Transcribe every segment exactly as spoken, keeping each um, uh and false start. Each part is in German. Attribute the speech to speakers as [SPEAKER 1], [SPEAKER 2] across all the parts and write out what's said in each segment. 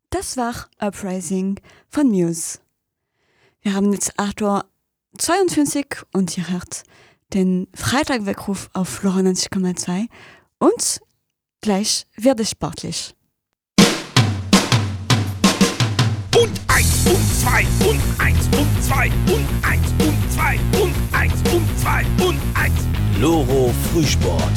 [SPEAKER 1] Das war Uprising von Muse. Wir haben jetzt acht Uhr zweiundfünfzig und ihr hört den Freitagweckruf auf neunzig Komma zwei und gleich wird es sportlich.
[SPEAKER 2] Und eins und zwei und eins und zwei und eins und zwei und eins und zwei und eins.
[SPEAKER 3] Loro Frühsport.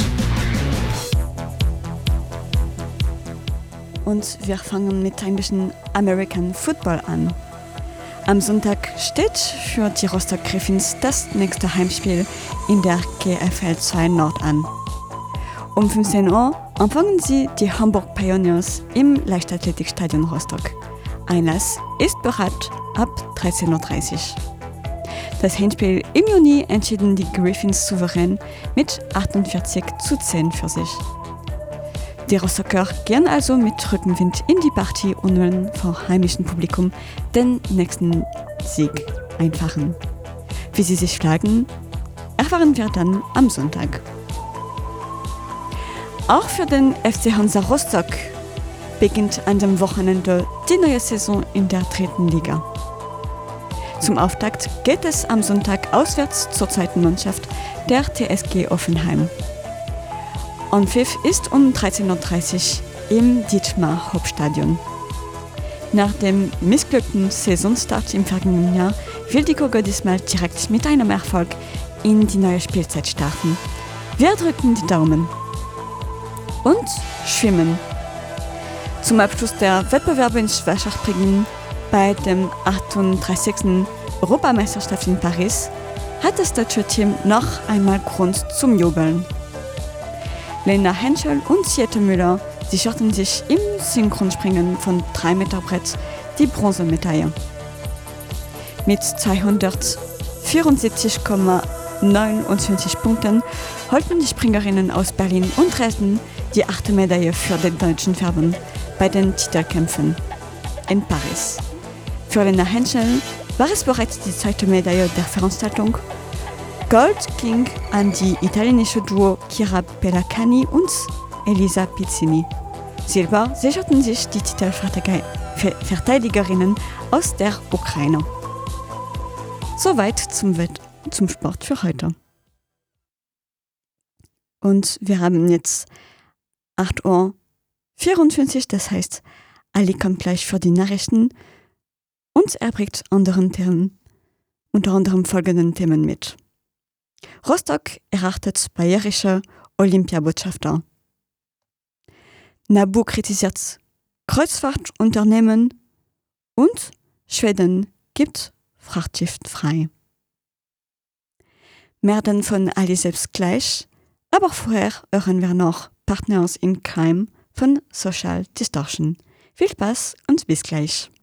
[SPEAKER 1] Und wir fangen mit ein bisschen American Football an. Am Sonntag steht für die Rostock Griffins das nächste Heimspiel in der G F L zwei Nord an. Um fünfzehn Uhr empfangen sie die Hamburg Pioneers im Leichtathletikstadion Rostock. Einlass ist bereit ab dreizehn Uhr dreißig. Das Hinspiel im Juni entschieden die Griffins souverän mit achtundvierzig zu zehn für sich. Die Rostocker gehen also mit Rückenwind in die Partie und wollen vor heimischem Publikum den nächsten Sieg einfahren. Wie sie sich schlagen, erfahren wir dann am Sonntag. Auch für den F C Hansa Rostock beginnt an dem Wochenende die neue Saison in der dritten Liga. Zum Auftakt geht es am Sonntag auswärts zur zweiten Mannschaft der T S G Offenheim. Anpfiff ist um dreizehn Uhr dreißig im Dietmar Hauptstadion. Nach dem missglückten Saisonstart im vergangenen Jahr will die Kogo diesmal direkt mit einem Erfolg in die neue Spielzeit starten. Wir drücken die Daumen. Und Schwimmen. Zum Abschluss der Wettbewerbe in Schwerschachspringen bei dem achtunddreißigsten Europameisterschaft in Paris hat das deutsche Team noch einmal Grund zum Jubeln. Lena Henschel und Siete Müller sicherten sich im Synchronspringen von drei Meter Brett die Bronzemedaille. Mit zweihundertvierundsiebzig Komma neunundfünfzig Punkten holten die Springerinnen aus Berlin und Dresden die achte Medaille für den deutschen Verband bei den Titelkämpfen in Paris. Für Lena Henschel war es bereits die zweite Medaille der Veranstaltung. Gold ging an die italienische Duo Chiara Pellacani und Elisa Pizzini. Silber sicherten sich die Titelverteidigerinnen aus der Ukraine. Soweit zum, Wett- zum Sport für heute. Und wir haben jetzt acht Uhr vierundfünfzig, das heißt, Ali kommt gleich für die Nachrichten und er bringt anderen Themen, unter anderem folgenden Themen mit. Rostock erachtet bayerische Olympiabotschafter. Nabu kritisiert Kreuzfahrtunternehmen und Schweden gibt Frachtschiff frei. Mehr dann von Ali selbst gleich, aber vorher hören wir noch Partners in Crime von Social Distortion. Viel Spaß und bis gleich.